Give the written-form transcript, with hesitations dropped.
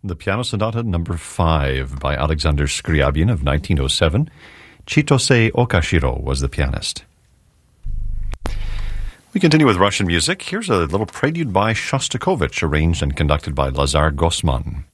the Piano Sonata Number 5 by Alexander Scriabin of 1907. Chitose Okashiro was the pianist. We continue with Russian music. Here's a little prelude by Shostakovich, arranged and conducted by Lazar Gosman.